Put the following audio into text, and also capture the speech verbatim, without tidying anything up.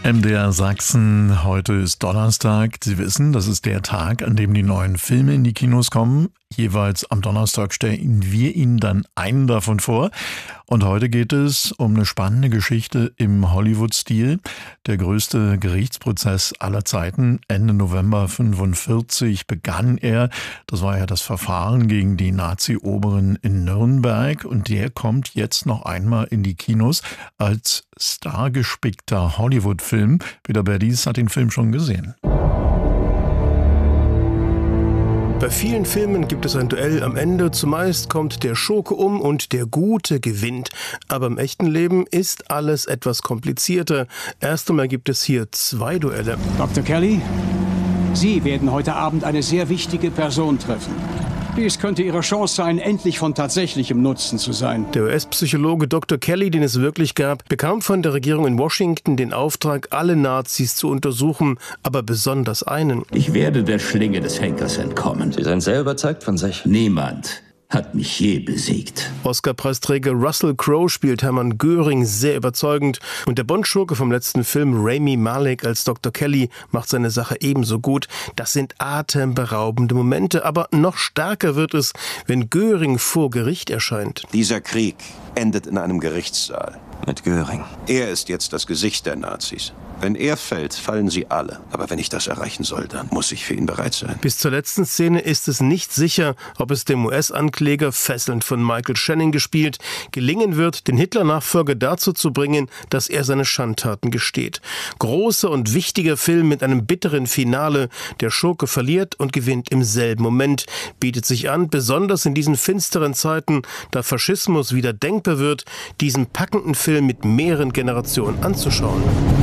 M D R Sachsen, heute ist Donnerstag. Sie wissen, das ist der Tag, an dem die neuen Filme in die Kinos kommen. Jeweils am Donnerstag stellen wir Ihnen dann einen davon vor. Und heute geht es um eine spannende Geschichte im Hollywood-Stil. Der größte Gerichtsprozess aller Zeiten. Ende November fünfundvierzig begann er. Das war ja das Verfahren gegen die Nazi-Oberin in Nürnberg. Und der kommt jetzt noch einmal in die Kinos als stargespickter Hollywood-Film. Peter Berdies hat den Film schon gesehen. Bei vielen Filmen gibt es ein Duell am Ende. Zumeist kommt der Schurke um und der Gute gewinnt. Aber im echten Leben ist alles etwas komplizierter. Erst einmal gibt es hier zwei Duelle. Doktor Kelly, Sie werden heute Abend eine sehr wichtige Person treffen. Dies könnte Ihre Chance sein, endlich von tatsächlichem Nutzen zu sein. Der U S-Psychologe Doktor Kelly, den es wirklich gab, bekam von der Regierung in Washington den Auftrag, alle Nazis zu untersuchen, aber besonders einen. Ich werde der Schlinge des Henkers entkommen. Sie sind sehr überzeugt von sich. Niemand hat mich je besiegt. Oscar-Preisträger Russell Crowe spielt Hermann Göring sehr überzeugend. Und der Bond-Schurke vom letzten Film, Rami Malek als Doktor Kelly, macht seine Sache ebenso gut. Das sind atemberaubende Momente. Aber noch stärker wird es, wenn Göring vor Gericht erscheint. Dieser Krieg endet in einem Gerichtssaal. Mit Göring. Er ist jetzt das Gesicht der Nazis. Wenn er fällt, fallen sie alle. Aber wenn ich das erreichen soll, dann muss ich für ihn bereit sein. Bis zur letzten Szene ist es nicht sicher, ob es dem U S-Ankläger, fesselnd von Michael Shannon gespielt, gelingen wird, den Hitler-Nachfolger dazu zu bringen, dass er seine Schandtaten gesteht. Großer und wichtiger Film mit einem bitteren Finale. Der Schurke verliert und gewinnt im selben Moment. Bietet sich an, besonders in diesen finsteren Zeiten, da Faschismus wieder denkbar wird, diesen packenden Film mit mehreren Generationen anzuschauen.